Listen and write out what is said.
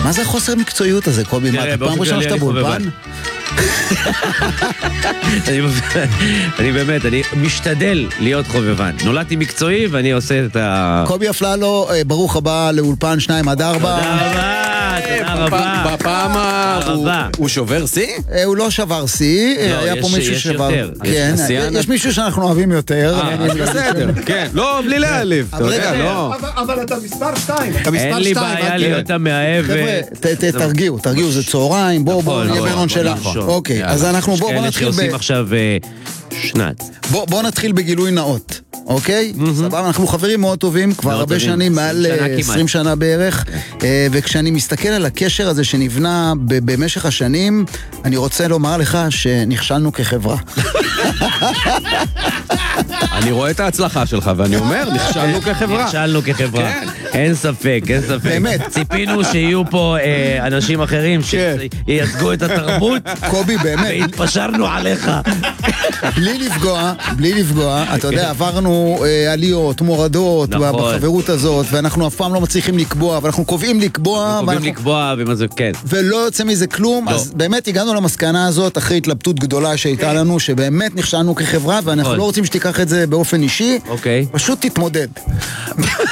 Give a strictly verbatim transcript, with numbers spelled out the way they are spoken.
מה זה חוסר מקצועיות הזה, קובי? מה, אתה פעם ראשונה שאתה באולפן? אני באמת, אני משתדל להיות חובבן. נולדתי מקצועי ואני עושה את ה... קובי אפללו, ברוך הבא לאולפן שניים עד ארבע. תודה רבה, תודה רבה. בפעם הוא שובר סי? הוא לא שבר סי, היה פה מישהו שבר. יש מישהו שאנחנו אוהבים יותר. בסדר, כן. לא, בלי להעליב. אבל אתה מספר שתיים. אין לי בעיה להיות המאהב. חבר'ה, תרגיעו, תרגיעו, זה צהריים, בואו, בואו, נהיה ברון שלה. אוקיי, אז אנחנו, בואו כאלה נתחיל ב... שעושים עכשיו שנץ. בואו נתחיל בגילוי נאות, אוקיי? סבבה, אנחנו חברים מאוד טובים, כבר הרבה שנים, מעל עשרים שנה בערך, וכשאני מסתכל על הקשר הזה שנבנה במשך השנים, אני רוצה לומר לך שנכשלנו כחברה. אני רואה את ההצלחה שלך, ואני אומר, נכשלנו כחברה. נכשלנו כחברה. אין ספק, אין ספק. באמת. ציפינו שיהיו פה אנשים אחרים שייצגו את התרבות. קובי, באמת. והתפשרנו עליך. בלי לפגוע, בלי לפגוע, אתה יודע, עברנו עליות, מורדות, בחברות הזאת, ואנחנו אף פעם לא מצליחים לקבוע, ואנחנו קובעים לקבוע. קובעים לקבוע, ומה זה, כן. ולא יוצא מזה כלום, אז באמת הגענו למסקנה הזאת, אחרי התלבטות גדולה שהייתה לנו, שבאמת נכשלנו כחברה, ואנחנו לא רוצים שתיקח את זה באופן אישי, פשוט תתמודד.